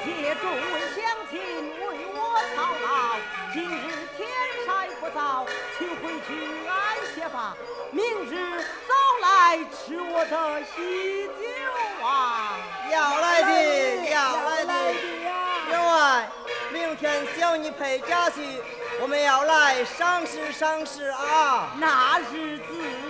谢众位乡亲为我操劳，今日天晒不早，请回去安歇吧。明日早来吃我的喜酒啊！ 要来的，要来的。员外，明天小女陪家去，我们要来赏识赏识啊。 那日子